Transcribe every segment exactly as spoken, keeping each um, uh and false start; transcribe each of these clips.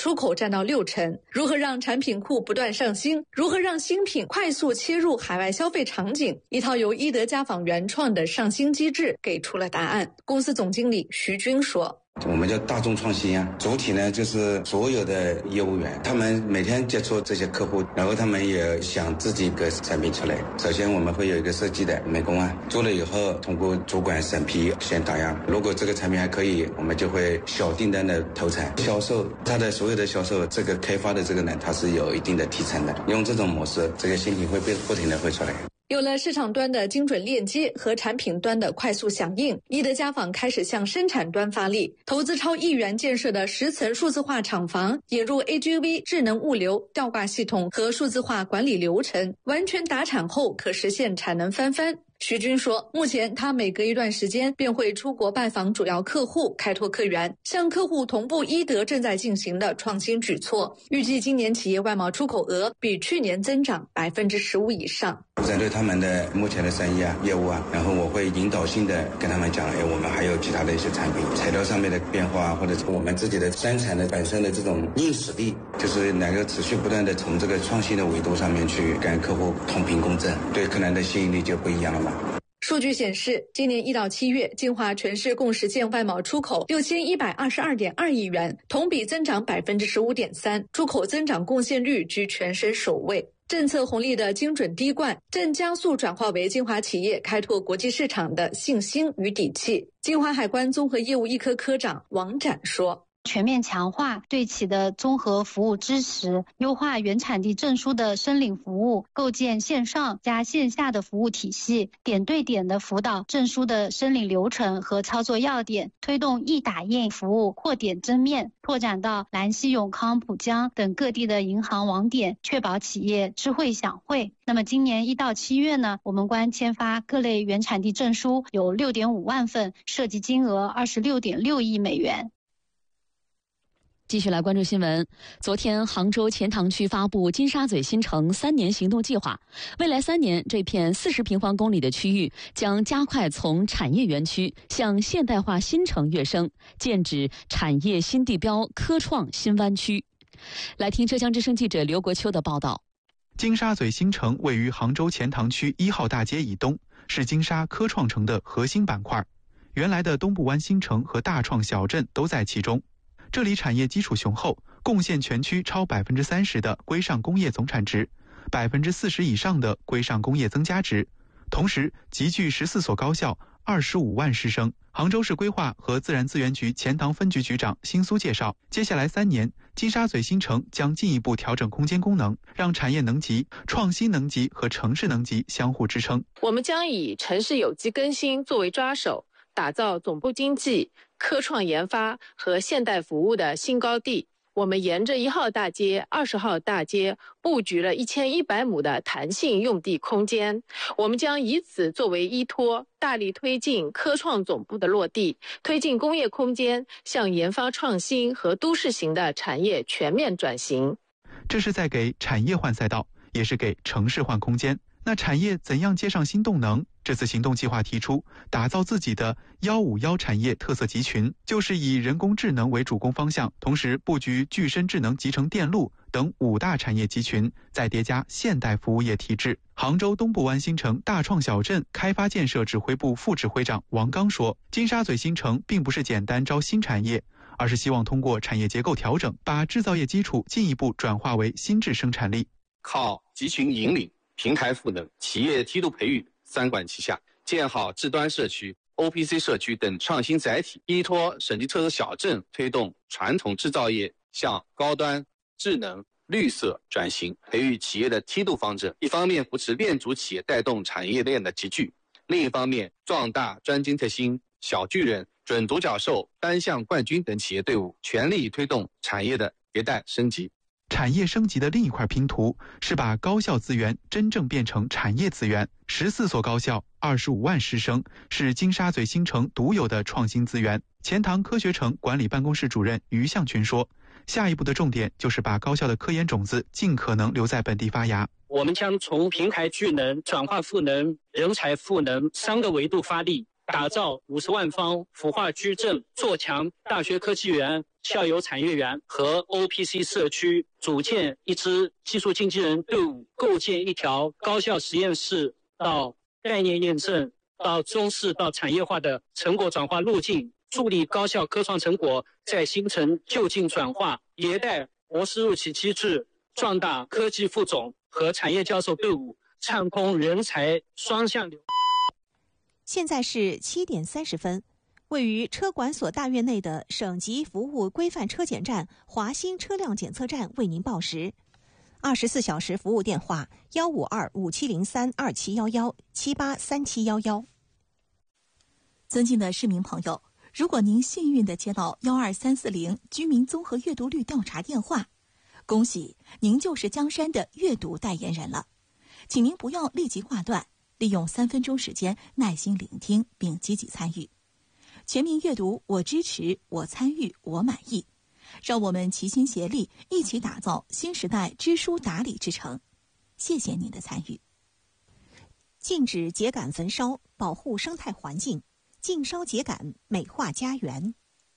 出口占到六成。如何让产品库不断上新？如何让新品快速切入海外消费场景？一套由伊德家纺原创的上新机制给出了答案。公司总经理徐军说， 我们叫大众创新啊，主体呢就是所有的业务员，他们每天接触这些客户，然后他们也想自己个产品出来。首先我们会有一个设计的美工啊，做了以后通过主管审批先打样，如果这个产品还可以，我们就会小订单的投产销售，它的所有的销售这个开发的这个呢，它是有一定的提成的。用这种模式，这个新品会被不停的会出来。 有了市场端的精准链接和产品端的快速响应，伊德家纺开始向生产端发力，投资超亿元建设的十层数字化厂房，引入 A G V 智能物流吊挂系统和数字化管理流程，完全达产后可实现产能翻番。徐军说，目前他每隔一段时间便会出国拜访主要客户，开拓客源，向客户同步伊德正在进行的创新举措。预计今年企业外贸出口额比去年增长百分之十五以上。 针对他们的目前的生意啊、业务啊，然后我会引导性的跟他们讲，哎，我们还有其他的一些产品，材料上面的变化，或者是我们自己的生产的本身的这种硬实力，就是能够持续不断的从这个创新的维度上面去跟客户同频共振，对客人的吸引力就不一样了嘛。 数据显示，今年一到七月，金华全市共实现外贸出口六千一百二十二点二亿元，同比增长百分之十五点三，出口增长贡献率居全省首位。政策红利的精准滴灌，正加速转化为金华企业开拓国际市场的信心与底气。金华海关综合业务一科科长王展说， 全面强化对企的综合服务支持，优化原产地证书的申领服务，构建线上加线下的服务体系，点对点的辅导证书的申领流程和操作要点，推动一打印服务扩点增面，拓展到兰溪、永康、浦江等各地的银行网点，确保企业知会享会。那么今年一到七月呢，我们关签发各类原产地证书有 六点五万份，涉及金额 二十六点六亿美元。 继续来关注新闻。昨天，杭州钱塘区发布金沙嘴新城三年行动计划。未来三年，这片四十平方公里的区域将加快从产业园区向现代化新城跃升，建指产业新地标、科创新湾区。来听浙江之声记者刘国秋的报道。 金沙嘴新城位于杭州钱塘区一号大街以东，是金沙科创城的核心板块。原来的东部湾新城和大创小镇都在其中。这里产业基础雄厚，贡献全区超百分之三十的规上工业总产值，百分之四十以上的规上工业增加值，同时集聚十四所高校，二十五万师生。杭州市规划和自然资源局钱塘分局局长辛苏介绍，接下来三年，金沙嘴新城将进一步调整空间功能，让产业能级、创新能级和城市能级相互支撑。 我们将以城市有机更新作为抓手，打造总部经济、科创研发和现代服务的新高地。我们沿着一号大街、二十号大街布局了一千一百亩的弹性用地空间，我们将以此作为依托，大力推进科创总部的落地，推进工业空间向研发创新和都市型的产业全面转型。 这是在给产业换赛道，也是给城市换空间。那产业怎样接上新动能？这次行动计划提出，打造自己的一五一产业特色集群，就是以人工智能为主攻方向，同时布局具身智能集成电路等五大产业集群，再叠加现代服务业体制。杭州东部湾新城大创小镇开发建设指挥部副指挥长王刚说，金沙嘴新城并不是简单招新产业，而是希望通过产业结构调整，把制造业基础进一步转化为新质生产力。 靠集群引领、平台赋能、企业梯度培育三管齐下，建好智端社区、O P C 社区等创新载体，依托省级特色小镇，推动传统制造业向高端、智能、绿色转型，培育企业的梯度方针。一方面扶持链主企业带动产业链的集聚，另一方面壮大专精特新、小巨人、准独角兽、单项冠军等企业队伍，全力推动产业的迭代升级。 产业升级的另一块拼图是把高校资源真正变成产业资源。十四所高校，二十五万师生，是金沙嘴新城独有的创新资源。钱塘科学城管理办公室主任于向群说，下一步的重点就是把高校的科研种子尽可能留在本地发芽。 我们将从平台聚能、转化赋能、人才赋能三个维度发力，打造五十万方孵化矩阵，做强大学科技园、 校友产业园和 O P C 社区，组建一支技术经纪人队伍，构建一条高校实验室到概念验证到中试到产业化的成果转化路径，助力高校科创成果在新城就近转化，迭代模式入企机制，壮大科技副总和产业教授队伍，畅通人才双向流。 现在是七点三十分，位于车管所大院内的省级服务规范车检站华新车辆检测站为您报时。二十四小时服务电话：幺五二五七零三二七幺幺七八三七幺幺。 尊敬的市民朋友，如果您幸运地接到幺二三四零居民综合阅读率调查电话，恭喜您就是江山的阅读代言人了。请您不要立即挂断，利用三分钟时间耐心聆听并积极参与。全民阅读，我支持，我参与，我满意。让我们齐心协力，一起打造新时代知书达理之城。谢谢您的参与。 禁止秸秆焚烧，保护生态环境；禁烧秸秆，美化家园。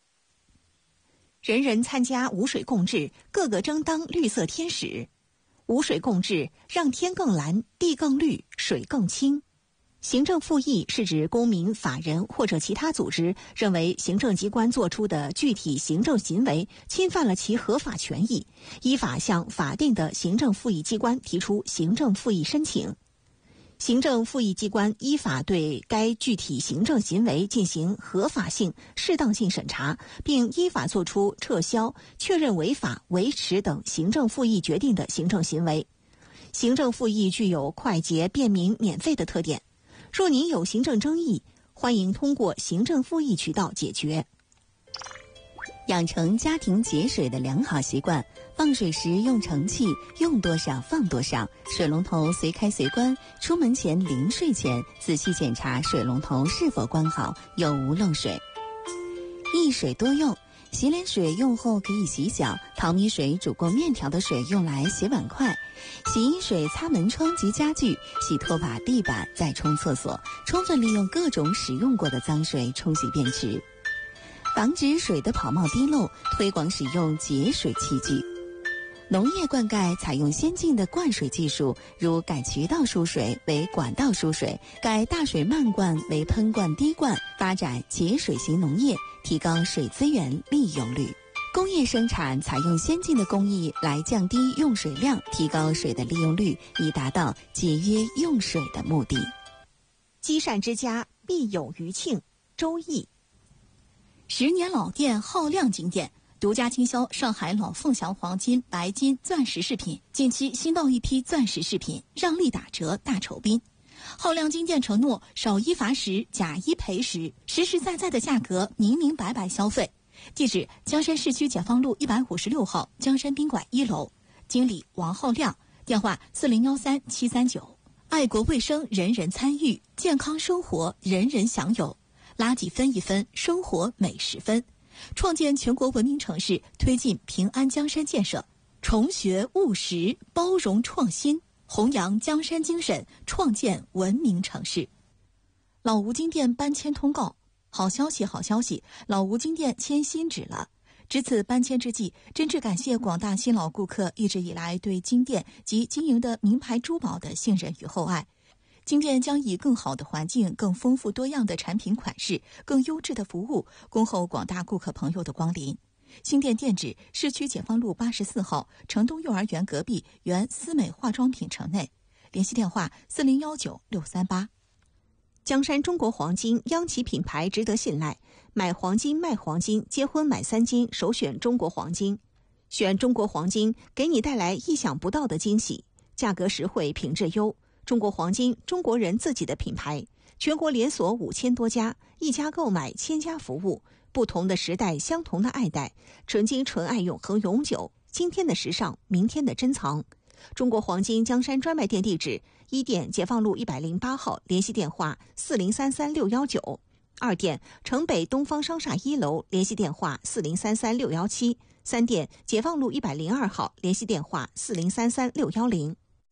人人参加无水共治，个个争当绿色天使。无水共治，让天更蓝，地更绿，水更清。行政复议是指公民、法人或者其他组织认为行政机关作出的具体行政行为侵犯了其合法权益，依法向法定的行政复议机关提出行政复议申请。行政复议机关依法对该具体行政行为进行合法性、适当性审查，并依法作出撤销、确认违法、维持等行政复议决定的行政行为。行政复议具有快捷、便民、免费的特点。若您有行政争议，欢迎通过行政复议渠道解决。 养成家庭节水的良好习惯，放水时用盛器，用多少放多少，水龙头随开随关，出门前临睡前仔细检查水龙头是否关好，有无漏水。一水多用，洗脸水用后可以洗脚，淘米水煮过面条的水用来洗碗筷，洗衣水擦门窗及家具，洗拖把、地板，再冲厕所，充分利用各种使用过的脏水冲洗便池。防止水的跑冒滴漏，推广使用节水器具。农业灌溉采用先进的灌水技术，如改渠道输水为管道输水，改大水漫灌为喷灌滴灌，发展节水型农业，提高水资源利用率。工业生产采用先进的工艺来降低用水量，提高水的利用率，以达到节约用水的目的。 积善之家必有余庆。周易。 十年老店浩亮金店独家经销上海老凤祥黄金、白金、钻石饰品，近期新到一批钻石饰品，让利打折大酬宾。浩亮金店承诺少一罚十，假一赔十，实实在在的价格，明明白白消费。地址：江山市区解放路一百五十六号江山宾馆一楼，经理王浩亮，电话四零幺三七三九。爱国卫生，人人参与；健康生活，人人享有。垃圾分一分，生活每十分。创建全国文明城市，推进平安江山建设，重学务实，包容创新，弘扬江山精神，创建文明城市。老吴金店搬迁通告。好消息，好消息！老吴金店迁新址了。值此搬迁之际，真挚感谢广大新老顾客一直以来对金店及经营的名牌珠宝的信任与厚爱。金店将以更好的环境、更丰富多样的产品款式、更优质的服务，恭候广大顾客朋友的光临。新店店址：市区解放路八十四号城东幼儿园隔壁原思美化妆品城内。联系电话：四零幺九六三八。 江山中国黄金，央企品牌，值得信赖。买黄金卖黄金，结婚买三金，首选中国黄金。选中国黄金，给你带来意想不到的惊喜，价格实惠，品质优。中国黄金，中国人自己的品牌，全国连锁五千多家，一家购买千家服务。不同的时代，相同的爱戴，纯金纯爱，永恒永久。今天的时尚，明天的珍藏。中国黄金江山专卖店地址：一店解放路一百零八号，联系电话四零三三六幺九；二店城北东方商厦一楼，联系电话四零三三六幺七；三店解放路一百零二号，联系电话四零三三六幺零。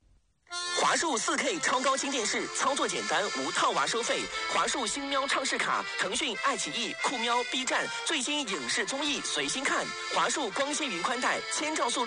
华数 四K 超高清电视，操作简单，无套娃收费。华数星喵畅视卡，腾讯、爱奇艺、酷喵、B 站最新影视综艺随心看。华数光纤云宽带，千兆速。